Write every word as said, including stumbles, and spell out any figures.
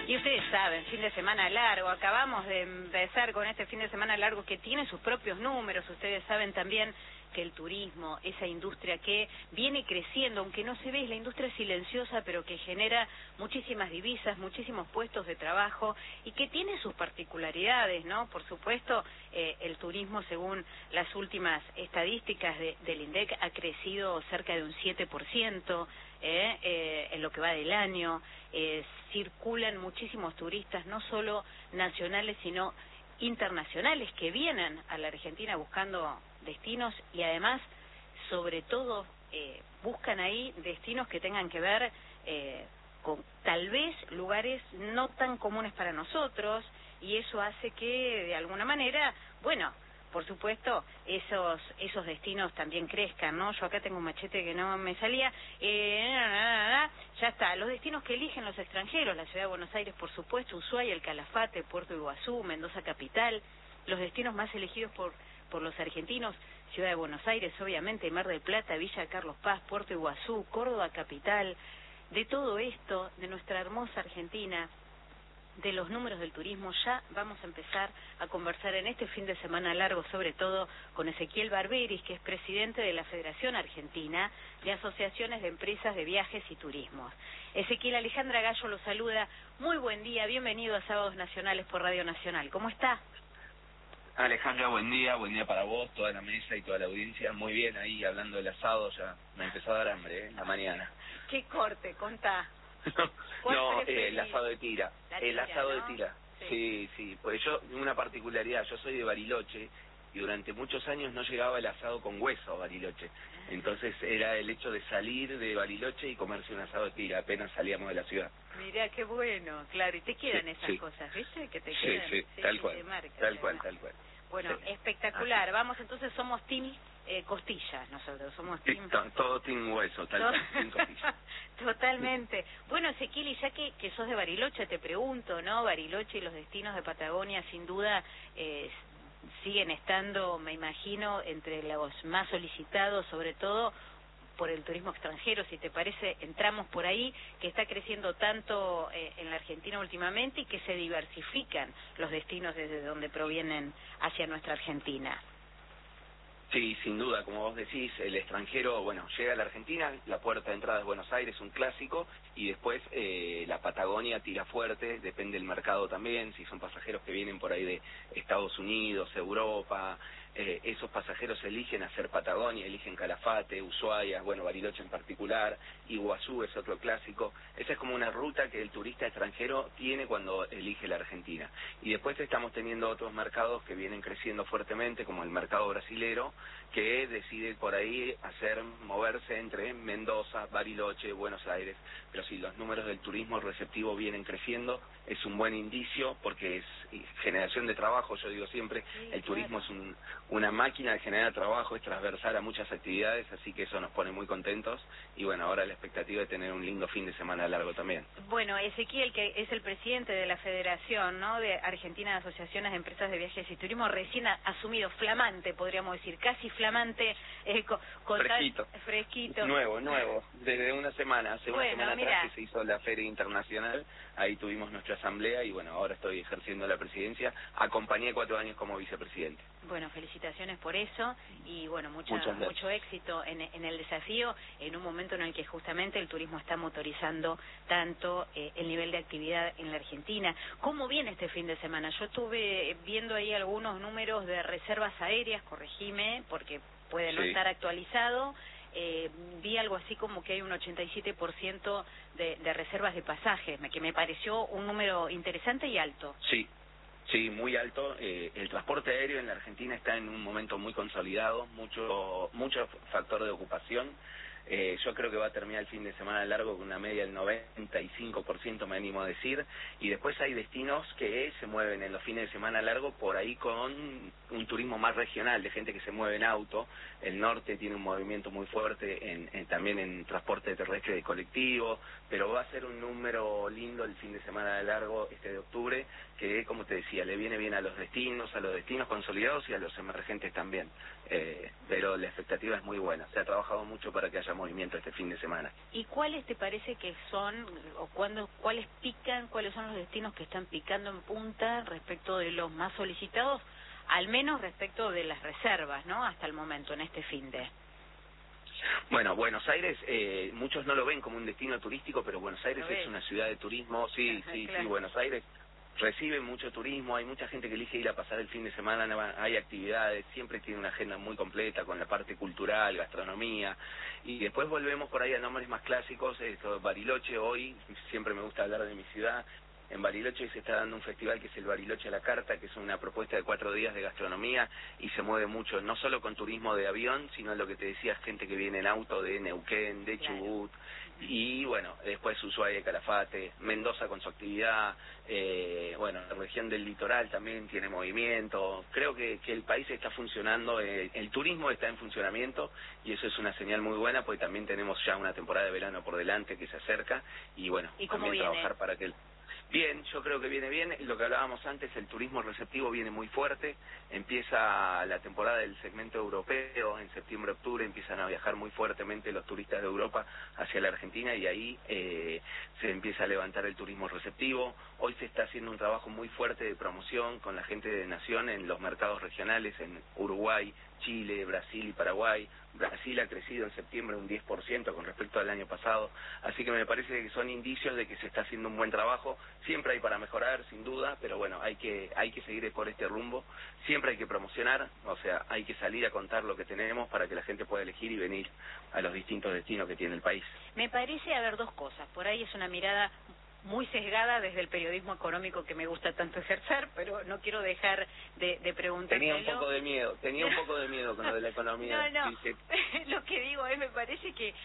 Y ustedes saben, fin de semana largo, acabamos de empezar con este fin de semana largo que tiene sus propios números. Ustedes saben también que el turismo, esa industria que viene creciendo, aunque no se ve, es la industria silenciosa, pero que genera muchísimas divisas, muchísimos puestos de trabajo y que tiene sus particularidades, ¿no? Por supuesto, eh, el turismo, según las últimas estadísticas de, del INDEC, ha crecido cerca de un siete por ciento eh, eh, en lo que va del año. Eh, circulan muchísimos turistas, no solo nacionales, sino internacionales, que vienen a la Argentina buscando destinos y además, sobre todo, eh, buscan ahí destinos que tengan que ver eh, con tal vez lugares no tan comunes para nosotros, y eso hace que de alguna manera, bueno, por supuesto, esos esos destinos también crezcan, ¿no? Yo acá tengo un machete que no me salía. Eh, ya está. Los destinos que eligen los extranjeros, la Ciudad de Buenos Aires, por supuesto, Ushuaia, el Calafate, Puerto Iguazú, Mendoza Capital. Los destinos más elegidos por por los argentinos, Ciudad de Buenos Aires, obviamente, Mar del Plata, Villa Carlos Paz, Puerto Iguazú, Córdoba Capital. De todo esto, de nuestra hermosa Argentina, de los números del turismo, ya vamos a empezar a conversar en este fin de semana largo, sobre todo con Ezequiel Barberis, que es presidente de la Federación Argentina de Asociaciones de Empresas de Viajes y Turismos. Ezequiel, Alejandra Gallo lo saluda. Muy buen día, bienvenido a Sábados Nacionales por Radio Nacional. ¿Cómo está? Alejandra, buen día, buen día para vos, toda la mesa y toda la audiencia. Muy bien, ahí hablando del asado, ya me empezó a dar hambre, ¿eh? La mañana. ¿Qué corte? Contá. No, eh, el asado de tira. La el tira, asado ¿no? de tira. Sí. sí, sí. Pues yo, una particularidad, yo soy de Bariloche y durante muchos años no llegaba el asado con hueso a Bariloche. Entonces era el hecho de salir de Bariloche y comerse un asado de tira, apenas salíamos de la ciudad. Mirá, qué bueno, claro, y te quedan sí, esas sí. cosas, ¿viste? Que te sí, quedan. Sí, Sí, tal sí, cual, te marca, tal te cual, marca. tal cual. Bueno, sí. espectacular. Así. Vamos, entonces somos team eh, costillas, nosotros somos Sí, team... to, todo team hueso, tal Todo... cual, team costilla. Totalmente. Bueno, Ezequiel, y ya que, que sos de Bariloche, te pregunto, ¿no? Bariloche y los destinos de Patagonia, sin duda, eh, siguen estando, me imagino, entre los más solicitados, sobre todo por el turismo extranjero. Si te parece, entramos por ahí, que está creciendo tanto eh, en la Argentina últimamente y que se diversifican los destinos desde donde provienen hacia nuestra Argentina. Sí, sin duda, como vos decís, el extranjero, bueno, llega a la Argentina, la puerta de entrada es Buenos Aires, un clásico, y después eh, la Patagonia tira fuerte, depende del mercado también, si son pasajeros que vienen por ahí de Estados Unidos, Europa, eh, esos pasajeros eligen hacer Patagonia, eligen Calafate, Ushuaia, bueno, Bariloche en particular, Iguazú es otro clásico. Esa es como una ruta que el turista extranjero tiene cuando elige la Argentina. Y después estamos teniendo otros mercados que vienen creciendo fuertemente, como el mercado brasilero, que decide por ahí hacer, moverse entre Mendoza, Bariloche, Buenos Aires. Pero si los números del turismo receptivo vienen creciendo, es un buen indicio porque es generación de trabajo. Yo digo siempre, Sí, el turismo claro. es un, una máquina de generar trabajo, es transversal a muchas actividades, así que eso nos pone muy contentos. Y bueno, ahora la expectativa de tener un lindo fin de semana largo también. Bueno, Ezequiel, que es el presidente de la Federación, ¿no?, de Argentina de Asociaciones de Empresas de Viajes y Turismo, recién ha asumido, flamante, podríamos decir, casi flamante, eh, con, con fresquito. Tal, fresquito. Nuevo, nuevo, desde una semana, hace bueno, una semana mirá. atrás que se hizo la Feria Internacional, ahí tuvimos nuestra asamblea y bueno, ahora estoy ejerciendo la presidencia, acompañé cuatro años como vicepresidente. Bueno, felicitaciones por eso y bueno, mucha, Muchas gracias. mucho éxito en, en el desafío, en un momento en el que justamente el turismo está motorizando tanto eh, el nivel de actividad en la Argentina. ¿Cómo viene este fin de semana? Yo estuve viendo ahí algunos números de reservas aéreas, corregime, porque puede no Sí. estar actualizado. Eh, vi algo así como que hay un ochenta y siete por ciento de, de reservas de pasajes, que me pareció un número interesante y alto. Sí. Sí, muy alto. Eh, el transporte aéreo en la Argentina está en un momento muy consolidado, mucho mucho factor de ocupación. Eh, yo creo que va a terminar el fin de semana largo con una media del noventa y cinco por ciento, me animo a decir, y después hay destinos que se mueven en los fines de semana largo por ahí con un turismo más regional, de gente que se mueve en auto. El norte tiene un movimiento muy fuerte en, en, también en transporte terrestre de colectivo, pero va a ser un número lindo el fin de semana largo este de octubre, que como te decía, le viene bien a los destinos, a los destinos consolidados y a los emergentes también. Eh, pero la expectativa es muy buena, se ha trabajado mucho para que haya movimiento este fin de semana. ¿Y cuáles te parece que son, o cuándo, cuáles pican, cuáles son los destinos que están picando en punta respecto de los más solicitados, al menos respecto de las reservas, ¿no? Hasta el momento, en este fin de... Bueno, Buenos Aires, eh, muchos no lo ven como un destino turístico, pero Buenos Aires es una ciudad de turismo, sí, sí, claro. sí, Buenos Aires recibe mucho turismo, hay mucha gente que elige ir a pasar el fin de semana, hay actividades, siempre tiene una agenda muy completa con la parte cultural, gastronomía, y después volvemos por ahí a nombres más clásicos, esto, Bariloche, hoy, siempre me gusta hablar de mi ciudad. En Bariloche se está dando un festival que es el Bariloche a la Carta, que es una propuesta de cuatro días de gastronomía y se mueve mucho, no solo con turismo de avión, sino lo que te decía, gente que viene en auto de Neuquén, de Chubut, y bueno, después Ushuaia, Calafate, Mendoza con su actividad, eh, bueno, la región del litoral también tiene movimiento. Creo que, que el país está funcionando, eh, el turismo está en funcionamiento y eso es una señal muy buena, porque también tenemos ya una temporada de verano por delante que se acerca y bueno, ¿Y cómo también viene? trabajar para que el... Bien, yo creo que viene bien, lo que hablábamos antes, el turismo receptivo viene muy fuerte, empieza la temporada del segmento europeo, en septiembre, octubre empiezan a viajar muy fuertemente los turistas de Europa hacia la Argentina y ahí eh, se empieza a levantar el turismo receptivo. Hoy se está haciendo un trabajo muy fuerte de promoción con la gente de Nación en los mercados regionales, en Uruguay, Chile, Brasil y Paraguay. Brasil ha crecido en septiembre un diez por ciento con respecto al año pasado, así que me parece que son indicios de que se está haciendo un buen trabajo. Siempre hay para mejorar, sin duda, pero bueno, hay que hay que seguir por este rumbo, siempre hay que promocionar, o sea, hay que salir a contar lo que tenemos para que la gente pueda elegir y venir a los distintos destinos que tiene el país. Me parece haber dos cosas, por ahí es una mirada muy sesgada desde el periodismo económico que me gusta tanto ejercer, pero no quiero dejar de, de preguntar. Tenía un poco de miedo, tenía un poco de miedo con lo de la economía. No, no, sí, sí. Lo que digo es, me parece que